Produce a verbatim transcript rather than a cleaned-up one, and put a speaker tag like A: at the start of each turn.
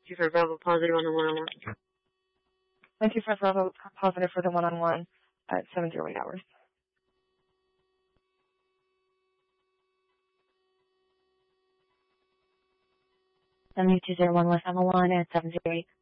A: two for Bravo positive on the one-on-one.
B: nine two five Bravo positive for the one-on-one at seven zero eight hours.
C: seven two zero one West Emma one at seven zero eight.